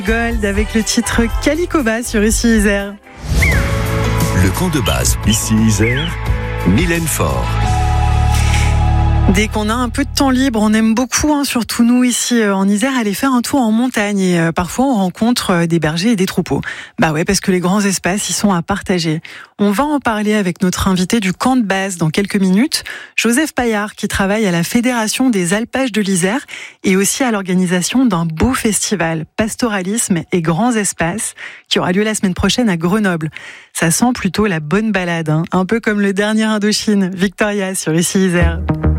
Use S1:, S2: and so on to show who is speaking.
S1: Gold avec le titre Calicoba sur Ici Isère.
S2: Le camp de base Ici Isère, Mylène Faure.
S1: Dès qu'on a un peu de temps libre, on aime beaucoup, surtout nous ici en Isère, aller faire un tour en montagne et parfois on rencontre des bergers et des troupeaux. Bah ouais, parce que les grands espaces, ils sont à partager. On va en parler avec notre invité du camp de base dans quelques minutes, Joseph Paillard, qui travaille à la Fédération des alpages de l'Isère et aussi à l'organisation d'un beau festival, Pastoralisme et Grands Espaces, qui aura lieu la semaine prochaine à Grenoble. Ça sent plutôt la bonne balade, un peu comme le dernier Indochine, Victoria sur Ici Isère.